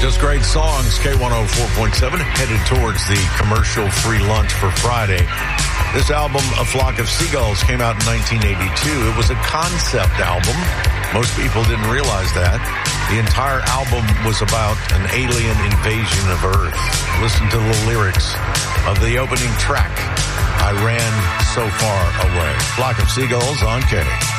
Just great songs. K104.7 headed towards the commercial-free lunch for Friday. This album, A Flock of Seagulls, came out in 1982. It was a concept album. Most people didn't realize that. The entire album was about an alien invasion of Earth. Listen to the lyrics of the opening track, I Ran So Far Away. Flock of Seagulls on K.